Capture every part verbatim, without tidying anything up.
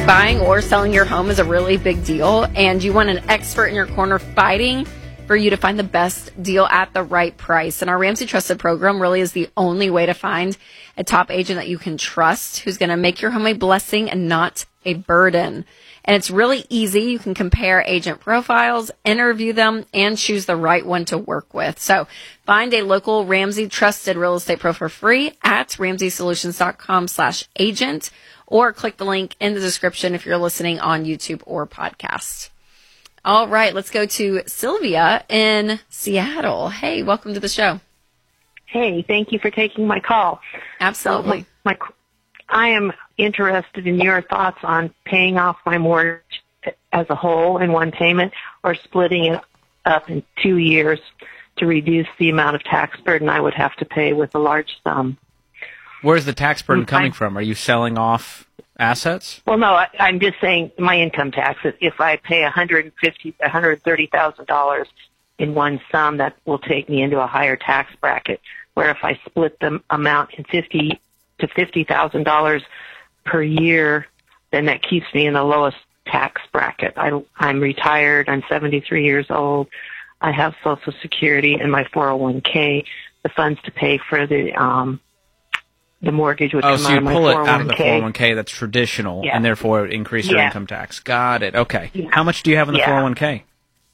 Buying or selling your home is a really big deal, and you want an expert in your corner fighting for you to find the best deal at the right price. And our Ramsey Trusted program really is the only way to find a top agent that you can trust who's going to make your home a blessing and not a burden. And it's really easy. You can compare agent profiles, interview them, and choose the right one to work with. So find a local Ramsey Trusted real estate pro for free at ramsey solutions dot com slash agent, or click the link in the description if you're listening on YouTube or podcast. All right, let's go to Sylvia in Seattle. Hey, welcome to the show. Hey, thank you for taking my call. Absolutely. So my, my, I am interested in your thoughts on paying off my mortgage as a whole in one payment, or splitting it up in two years to reduce the amount of tax burden I would have to pay with a large sum. Where's the tax burden coming from? Are you selling off assets? Well, no, I, I'm just saying my income tax. If I pay one hundred fifty thousand dollars, one hundred thirty thousand dollars in one sum, that will take me into a higher tax bracket. Where if I split the amount in fifty to fifty thousand dollars per year, then that keeps me in the lowest tax bracket. I, I'm retired. I'm seventy-three years old. I have Social Security and my four oh one k. The funds to pay for the um, the mortgage would oh, come so out you of my pull it four oh one k. out of the four oh one k that's traditional, Yeah. and therefore it would increase your Yeah. income tax. Got it. Okay. Yeah. How much do you have in the Yeah. four oh one k?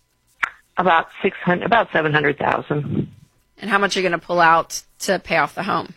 About six hundred, about seven hundred thousand. And how much are you going to pull out to pay off the home?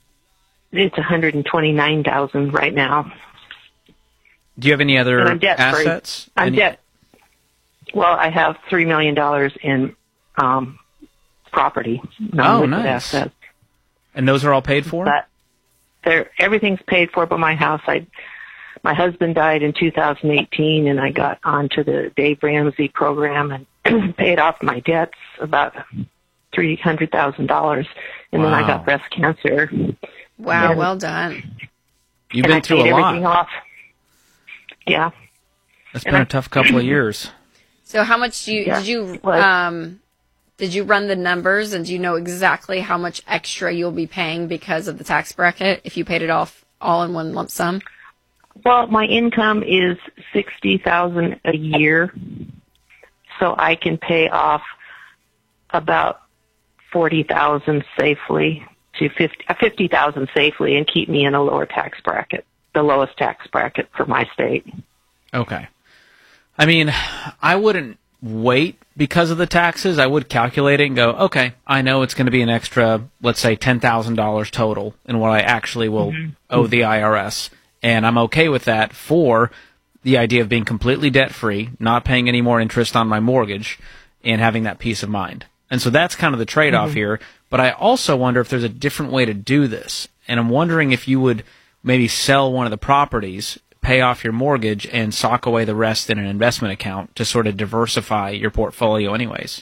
It's one hundred twenty-nine thousand right now. Do you have any other And I'm debt-free. assets? I'm Any- debt. Well, I have three million dollars in um, property. Oh, non-liquid nice. assets. And those are all paid for? But they're, everything's paid for by my house. I, my husband died in two thousand eighteen, and I got onto the Dave Ramsey program and paid off my debts, about three hundred thousand dollars. And then I Wow. got breast cancer. Wow, And- well done. You've and been I through paid a everything lot. off. Yeah. It's and been I- a tough couple of years. So how much do you, Yeah. did you, Well- um, did you run the numbers, and do you know exactly how much extra you'll be paying because of the tax bracket if you paid it off all in one lump sum? Well, my income is sixty thousand a year, so I can pay off about forty thousand safely to fifty uh, fifty thousand safely, and keep me in a lower tax bracket, the lowest tax bracket for my state. Okay. I mean, I wouldn't wait because of the taxes. I would calculate it and go, okay, I know it's going to be an extra, let's say, ten thousand dollars total in what I actually will mm-hmm. owe the I R S. And I'm okay with that for the idea of being completely debt-free, not paying any more interest on my mortgage, and having that peace of mind. And so that's kind of the trade-off mm-hmm. here. But I also wonder if there's a different way to do this. And I'm wondering if you would maybe sell one of the properties, pay off your mortgage, and sock away the rest in an investment account to sort of diversify your portfolio anyways.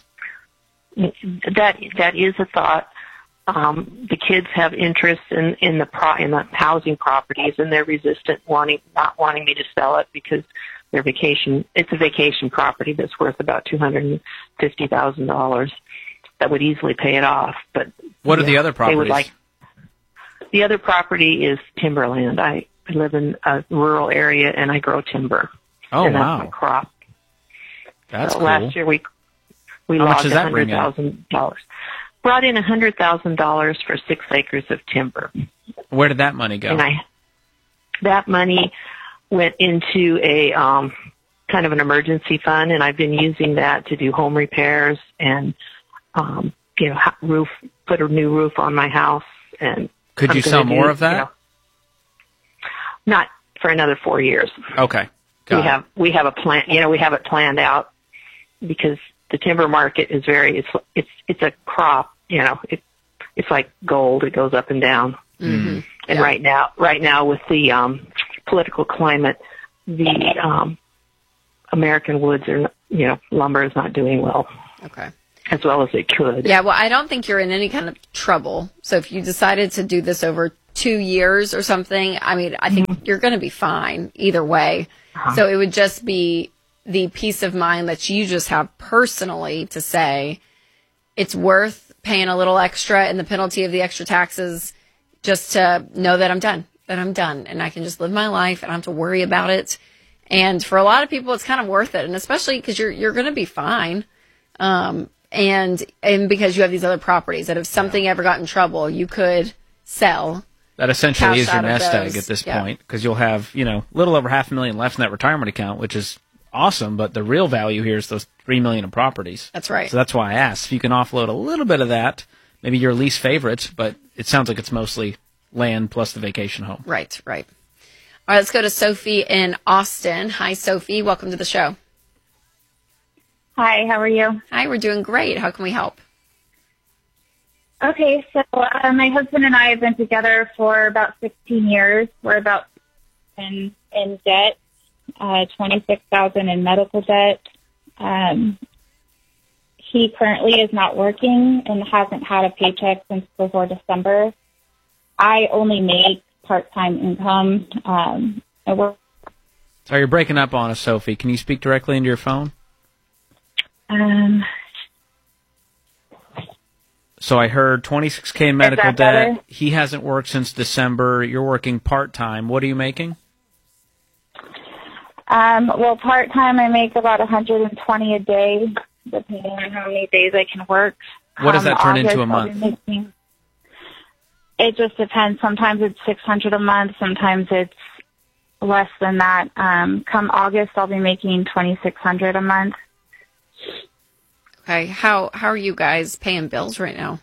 That that is a thought. Um, the kids have interest in, in the pro, in the housing properties, and they're resistant, wanting not wanting me to sell it because their vacation. It's a vacation property that's worth about two hundred and fifty thousand dollars. That would easily pay it off. But what are yeah, the other properties? They would like, the other property is timberland. I I live in a rural area, and I grow timber. Oh, and wow. That's my crop. That's so cool. Last year we we How much lost does one that hundred bring in? thousand dollars. Brought in one hundred thousand dollars for six acres of timber. Where did that money go? And I, that money went into a um, kind of an emergency fund, and I've been using that to do home repairs and, um, you know, roof, put a new roof on my house. And Could I'm you sell gonna more do, of that? You know, not for another four years. Okay. Got we it. have we have a plan. You know, we have it planned out because the timber market is very. It's it's it's a crop. You know, it it's like gold. It goes up and down. Mm-hmm. And yeah. right now, right now with the um, political climate, the um, American woods are, you know, lumber is not doing well. Okay. As well as it could. Yeah, well, I don't think you're in any kind of trouble. So if you decided to do this over two years or something, I mean, I think mm-hmm. you're going to be fine either way. Uh-huh. So it would just be the peace of mind that you just have personally to say it's worth paying a little extra and the penalty of the extra taxes just to know that I'm done, that I'm done, and I can just live my life and I don't have to worry about it. And for a lot of people, it's kind of worth it. And especially because you're, you're going to be fine. Um, and, and because you have these other properties that if something yeah. ever got in trouble, you could sell. That essentially is your nest egg those. at this yeah. point, because you'll have, you know, a little over half a million left in that retirement account, which is awesome. But the real value here is those three million in properties. That's right. So that's why I asked if you can offload a little bit of that, maybe your least favorite, but it sounds like it's mostly land plus the vacation home. Right, right. All right, let's go to Sophie in Austin. Hi, Sophie. Welcome to the show. Hi, how are you? Hi, we're doing great. How can we help? Okay, so uh, my husband and I have been together for about sixteen years. We're about in in debt, uh, twenty-six thousand in medical debt. Um, he currently is not working and hasn't had a paycheck since before December. I only make part-time income. Um, I work. Sorry, you're breaking up on us, Sophie. Can you speak directly into your phone? Um. So I heard twenty-six K in medical debt. Better? He hasn't worked since December. You're working part-time. What are you making? Um, well, part-time I make about one hundred twenty a day, depending on how many days I can work. What does that um, turn August, into a I'll month? be making, it just depends. Sometimes it's six hundred a month. Sometimes it's less than that. Um, come August, I'll be making twenty-six hundred a month. Okay. How how are you guys paying bills right now?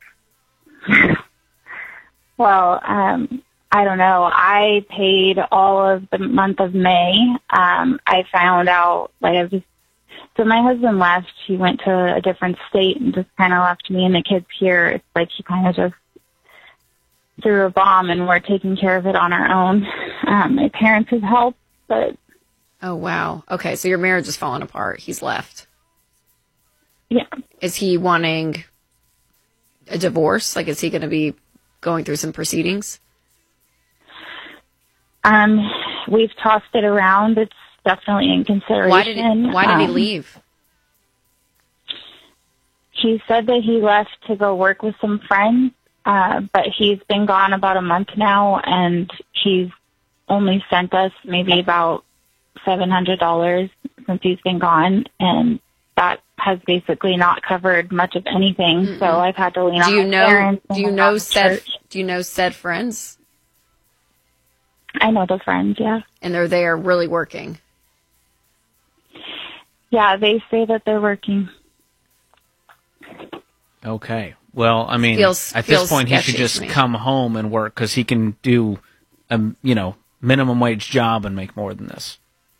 Well, um, I don't know. I paid all of the month of May. Um, I found out, like, I was, so my husband left. He went to a different state and just kind of left me and the kids here. It's like he kind of just threw a bomb and we're taking care of it on our own. Um, my parents have helped, but. Oh, wow. Okay. So your marriage is falling apart. He's left. Yeah. Is he wanting a divorce? Like, is he going to be going through some proceedings? Um, we've tossed it around. It's definitely in consideration. Why did he, why did he um, leave? He said that he left to go work with some friends, uh, but he's been gone about a month now, and he's only sent us maybe about seven hundred dollars since he's been gone, and that has basically not covered much of anything. Mm-mm. So I've had to lean do on you my know, parents. Do you know said? Church. Do you know said friends? I know the friends, yeah. And they're there really working. Yeah, they say that they're working. Okay. Well, I mean, feels, at feels this point, he should just come home and work because he can do a you know minimum wage job and make more than this.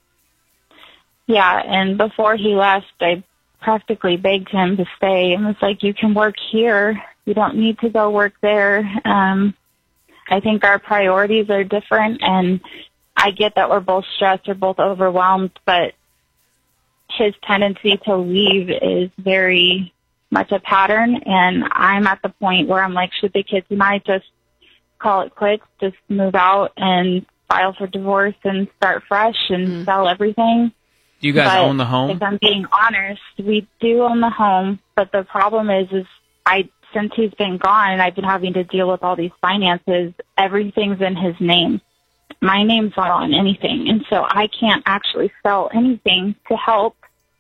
Yeah, and before he left, I practically begged him to stay and was like, you can work here. You don't need to go work there. Um, I think our priorities are different, and I get that we're both stressed, we're both overwhelmed, but his tendency to leave is very much a pattern, and I'm at the point where I'm like, should the kids and I just call it quits, just move out and file for divorce and start fresh and mm-hmm. sell everything? Do you guys but own the home? If I'm being honest, we do own the home, but the problem is, is I, since he's been gone and I've been having to deal with all these finances, everything's in his name. My name's not on anything, and so I can't actually sell anything to help.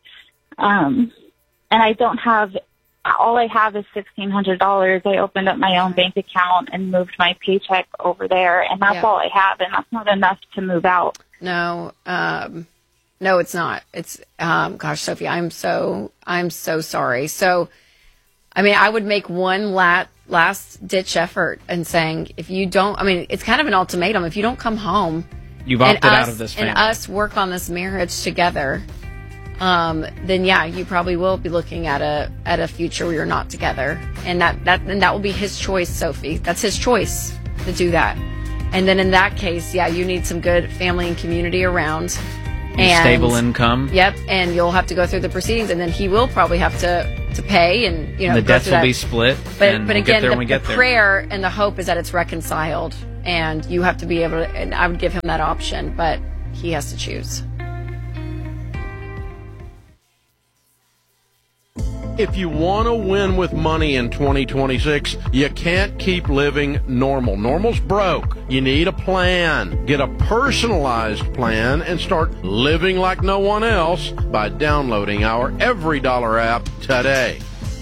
Um, and I don't have, all I have is sixteen hundred dollars. I opened up my own bank account and moved my paycheck over there, and that's yeah. all I have, and that's not enough to move out. No, um... No, it's not. It's, um, gosh, Sophie, I'm so, I'm so sorry. So, I mean, I would make one lat, last ditch effort and saying, if you don't, I mean, it's kind of an ultimatum. If you don't come home, you've opted out of this family, and us work on this marriage together, um, then yeah, you probably will be looking at a, at a future where you're not together. And that, that, and that will be his choice, Sophie. That's his choice to do that. And then in that case, yeah, you need some good family and community around. And, stable income. Yep, and you'll have to go through the proceedings, and then he will probably have to, to pay, and you know and the debts will be split. But and but we'll again, get the, we get the there. prayer and the hope is that it's reconciled, and you have to be able to. And I would give him that option, but he has to choose. If you want to win with money in twenty twenty-six, you can't keep living normal. Normal's broke. You need a plan. Get a personalized plan and start living like no one else by downloading our Every Dollar app today.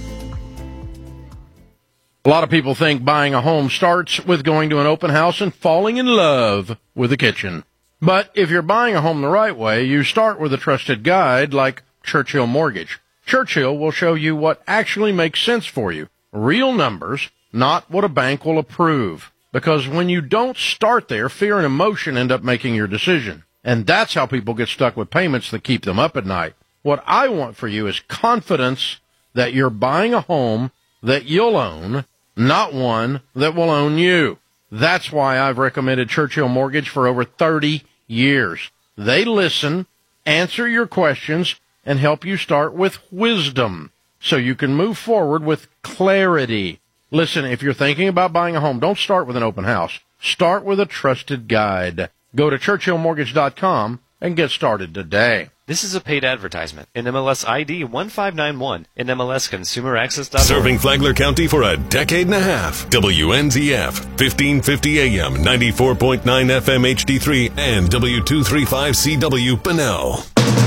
A lot of people think buying a home starts with going to an open house and falling in love with the kitchen. But if you're buying a home the right way, you start with a trusted guide like Churchill Mortgage. Churchill will show you what actually makes sense for you. Real numbers, not what a bank will approve. Because when you don't start there, fear and emotion end up making your decision. And that's how people get stuck with payments that keep them up at night. What I want for you is confidence that you're buying a home that you'll own, not one that will own you. That's why I've recommended Churchill Mortgage for over thirty years. They listen, answer your questions, and help you start with wisdom so you can move forward with clarity. Listen, if you're thinking about buying a home, don't start with an open house. Start with a trusted guide. Go to Churchill Mortgage dot com and get started today. This is a paid advertisement. In M L S I D one five nine one. In M L S Consumer Access dot org. Serving Flagler County for a decade and a half. W N Z F, fifteen fifty A M, ninety-four point nine F M H D three, and W two thirty-five C W Bunnell.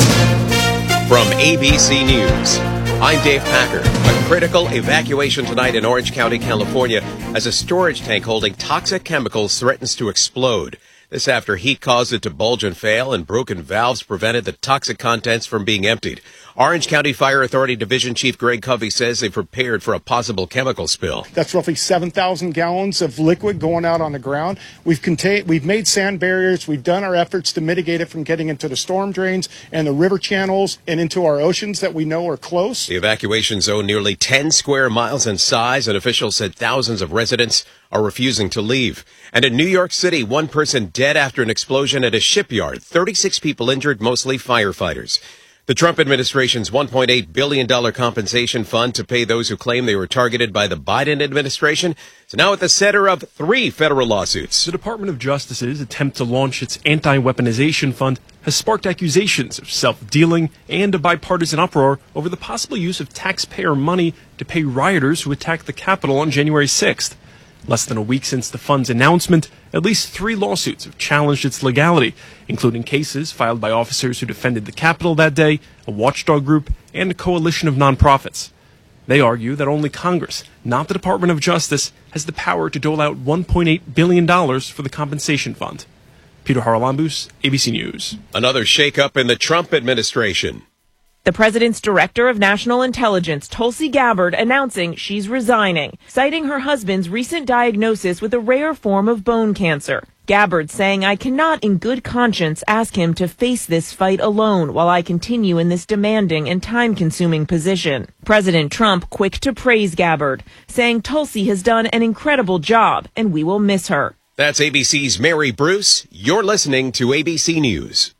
From A B C News, I'm Dave Packer. A critical evacuation tonight in Orange County, California, as a storage tank holding toxic chemicals threatens to explode. This after heat caused it to bulge and fail, and broken valves prevented the toxic contents from being emptied. Orange County Fire Authority Division Chief Greg Covey says they prepared for a possible chemical spill. That's roughly seven thousand gallons of liquid going out on the ground. We've contained, we've made sand barriers. We've done our efforts to mitigate it from getting into the storm drains and the river channels and into our oceans that we know are close. The evacuation zone nearly ten square miles in size, and officials said thousands of residents are refusing to leave. And in New York City, one person dead after an explosion at a shipyard. thirty-six people injured, mostly firefighters. The Trump administration's one point eight billion dollars compensation fund to pay those who claim they were targeted by the Biden administration is now at the center of three federal lawsuits. The Department of Justice's attempt to launch its anti-weaponization fund has sparked accusations of self-dealing and a bipartisan uproar over the possible use of taxpayer money to pay rioters who attacked the Capitol on January sixth. Less than a week since the fund's announcement, at least three lawsuits have challenged its legality, including cases filed by officers who defended the Capitol that day, a watchdog group, and a coalition of nonprofits. They argue that only Congress, not the Department of Justice, has the power to dole out one point eight billion dollars for the compensation fund. Peter Haralambous, A B C News. Another shakeup in the Trump administration. The president's director of national intelligence, Tulsi Gabbard, announcing she's resigning, citing her husband's recent diagnosis with a rare form of bone cancer. Gabbard saying, "I cannot in good conscience ask him to face this fight alone while I continue in this demanding and time-consuming position." President Trump quick to praise Gabbard, saying Tulsi has done an incredible job and we will miss her. That's A B C's Mary Bruce. You're listening to A B C News.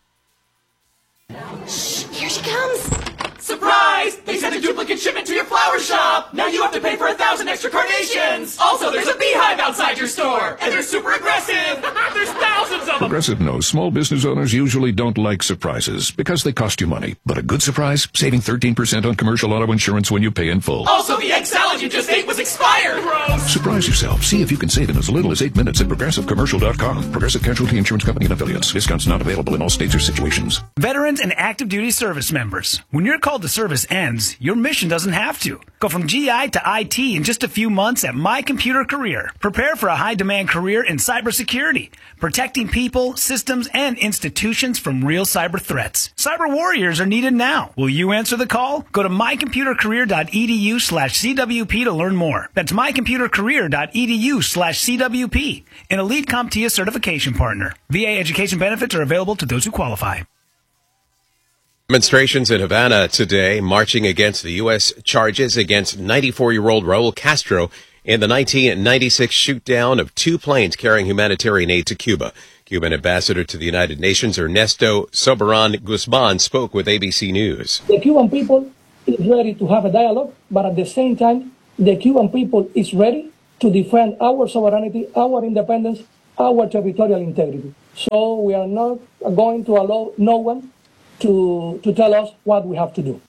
Shh, here she comes. Surprise! They sent a duplicate shipment to your flower shop. Now you have to pay for a thousand extra carnations. Also, there's a beehive outside your store, and they're super aggressive. There's thousands of them. Progressive knows small business owners usually don't like surprises because they cost you money. But a good surprise, saving thirteen percent on commercial auto insurance when you pay in full. Also, the egg salad you just ate was expired. Gross. Surprise yourself. See if you can save in as little as eight minutes at progressive commercial dot com. Progressive Casualty Insurance Company and affiliates. Discounts not available in all states or situations. Veterans and active duty service members. When your call to service ends, your mission doesn't have to. Go from G I to I T in just a few months at My Computer Career. Prepare for a high-demand career in cybersecurity, protecting people, systems, and institutions from real cyber threats. Cyber warriors are needed now. Will you answer the call? Go to my computer career dot e d u slash C W P to learn more. That's my computer career dot e d u slash C W P, an elite CompTIA certification partner. V A education benefits are available to those who qualify. Demonstrations in Havana today marching against the U S charges against ninety-four-year-old Raul Castro in the nineteen ninety-six shoot-down of two planes carrying humanitarian aid to Cuba. Cuban ambassador to the United Nations, Ernesto Soberan Guzman, spoke with A B C News. The Cuban people is ready to have a dialogue, but at the same time, the Cuban people is ready to defend our sovereignty, our independence, our territorial integrity. So we are not going to allow no one to to tell us what we have to do.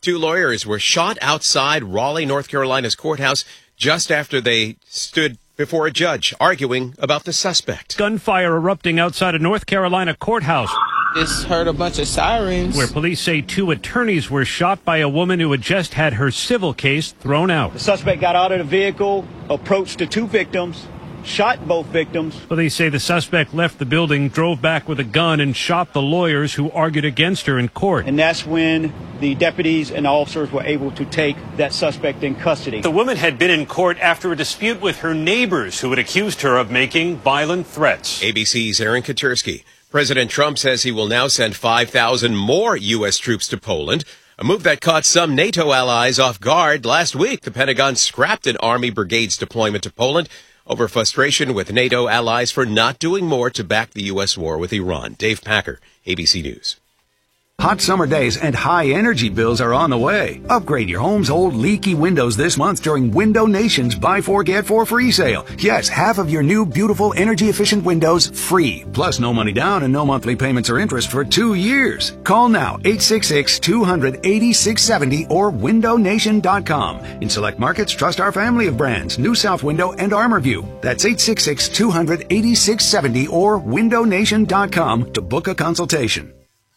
Two lawyers were shot outside Raleigh, North Carolina's courthouse just after they stood before a judge arguing about the suspect. Gunfire erupting outside a North Carolina courthouse. Just heard a bunch of sirens. Where police say two attorneys were shot by a woman who had just had her civil case thrown out. The suspect got out of the vehicle, approached the two victims, shot both victims. Police say the suspect left the building, drove back with a gun, and shot the lawyers who argued against her in court. And that's when the deputies and officers were able to take that suspect in custody. The woman had been in court after a dispute with her neighbors who had accused her of making violent threats. A B C's Aaron Katersky. President Trump says he will now send five thousand more U S troops to Poland, a move that caught some NATO allies off guard. Last week, the Pentagon scrapped an Army brigade's deployment to Poland over frustration with NATO allies for not doing more to back the U S war with Iran. Dave Packer, A B C News. Hot summer days and high energy bills are on the way. Upgrade your home's old leaky windows this month during Window Nation's Buy Four Get Four free sale. Yes, half of your new beautiful energy efficient windows free. Plus no money down and no monthly payments or interest for two years. Call now eight six six, two hundred, eighty-six seventy or window nation dot com. In select markets, trust our family of brands, New South Window and ArmorView. That's eight six six, two hundred, eighty-six seventy or window nation dot com to book a consultation.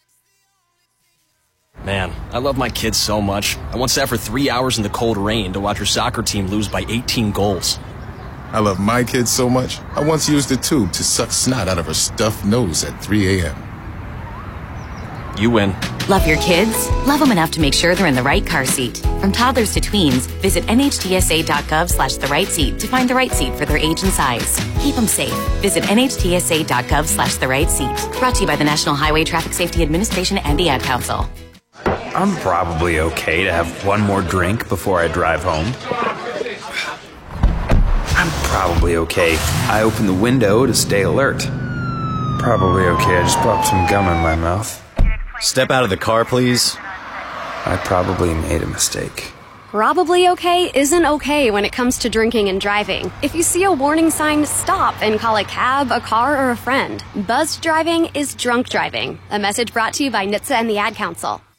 Man, I love my kids so much. I once sat for three hours in the cold rain to watch her soccer team lose by eighteen goals. I love my kids so much, I once used a tube to suck snot out of her stuffed nose at three a.m. You win. Love your kids? Love them enough to make sure they're in the right car seat. From toddlers to tweens, visit N H T S A dot gov slash the right seat to find the right seat for their age and size. Keep them safe. Visit N H T S A dot gov slash the right seat. Brought to you by the National Highway Traffic Safety Administration and the Ad Council. I'm probably okay to have one more drink before I drive home. I'm probably okay. I open the window to stay alert. Probably okay. I just popped some gum in my mouth. Step out of the car, please. I probably made a mistake. Probably okay isn't okay when it comes to drinking and driving. If you see a warning sign, stop and call a cab, a car, or a friend. Buzzed driving is drunk driving. A message brought to you by N H T S A and the Ad Council.